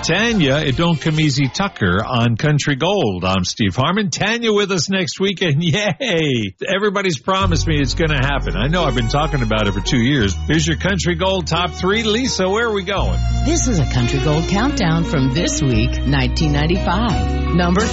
Tanya, It Don't Come Easy Tucker on Country Gold. I'm Steve Harmon. Tanya with us next weekend. Yay! Everybody's promised me it's going to happen. I know I've been talking about it for 2 years. Here's your Country Gold top 3. Lisa, where are we going? This is a Country Gold countdown from this week, 1995. Number